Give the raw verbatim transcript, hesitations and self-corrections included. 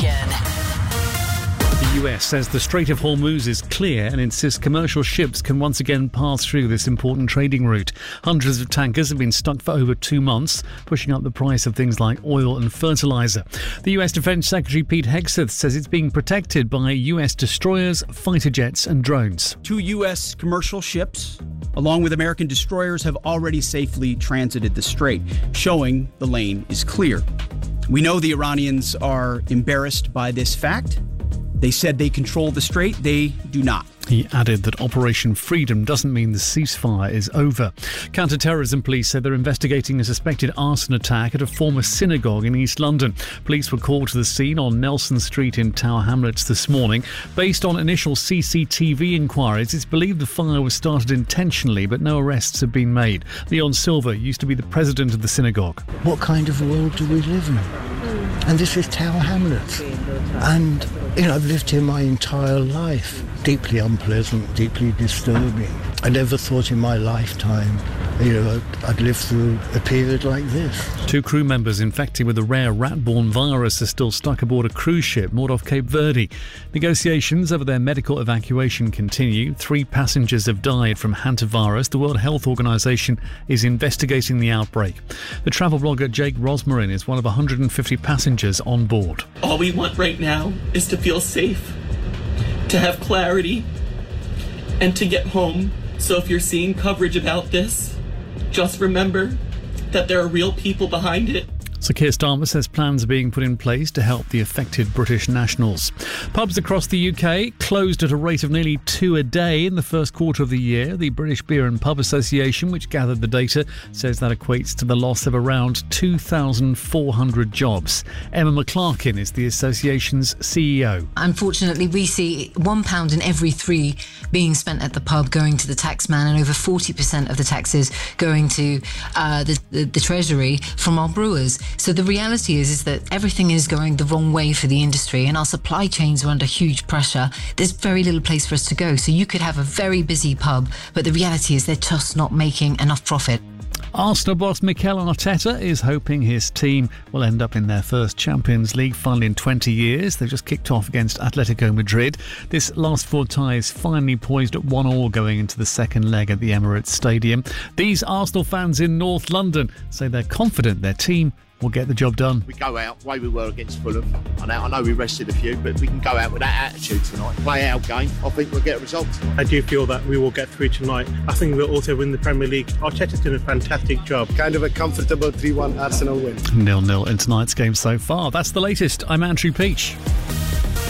Nation. The U S says the Strait of Hormuz is clear and insists commercial ships can once again pass through this important trading route. Hundreds of tankers have been stuck for over two months, pushing up the price of things like oil and fertiliser. The U S Defence Secretary Pete Hegseth says it's being protected by U S destroyers, fighter jets and drones. Two U S commercial ships, along with American destroyers, have already safely transited the strait, showing the lane is clear. We know the Iranians are embarrassed by this fact. They said they control the strait. They do not. He added that Operation Freedom doesn't mean the ceasefire is over. Counter-terrorism police said they're investigating a suspected arson attack at a former synagogue in East London. Police were called to the scene on Nelson Street in Tower Hamlets this morning. Based on initial C C T V inquiries, it's believed the fire was started intentionally, but no arrests have been made. Leon Silver used to be the president of the synagogue. What kind of world do we live in? And this is Tower Hamlets. And, you know, I've lived here my entire life. Deeply unpleasant, deeply disturbing. I never thought in my lifetime, you know, I'd, I'd live through a period like this. Two crew members infected with a rare rat-borne virus are still stuck aboard a cruise ship moored off Cape Verde. Negotiations over their medical evacuation continue. Three passengers have died from hantavirus. The World Health Organization is investigating the outbreak. The travel blogger Jake Rosmarin is one of one hundred fifty passengers on board. All we want right now is to feel safe, to have clarity, and to get home. So if you're seeing coverage about this, just remember that there are real people behind it. Sir Keir Starmer says plans are being put in place to help the affected British nationals. Pubs across the U K closed at a rate of nearly two a day in the first quarter of the year. The British Beer and Pub Association, which gathered the data, says that equates to the loss of around two thousand four hundred jobs. Emma McClarkin is the association's C E O. Unfortunately, we see one pound in every three being spent at the pub going to the taxman, and over forty percent of the taxes going to uh, the, the, the Treasury from our brewers. So the reality is, is that everything is going the wrong way for the industry, and our supply chains are under huge pressure. There's very little place for us to go. So you could have a very busy pub, but the reality is they're just not making enough profit. Arsenal boss Mikel Arteta is hoping his team will end up in their first Champions League final in twenty years. They've just kicked off against Atletico Madrid. This last four tie is finally poised at one all going into the second leg at the Emirates Stadium. These Arsenal fans in North London say they're confident their team will get the job done. We go out the way we were against Fulham. I know, I know we rested a few, but we can go out with that attitude tonight. Play our game. I think we'll get a result tonight. I do feel that we will get through tonight. I think we'll also win the Premier League. Arteta's doing a fantastic job. Kind of a comfortable three one Arsenal win. nil nil in tonight's game so far. That's the latest. I'm Andrew Peach.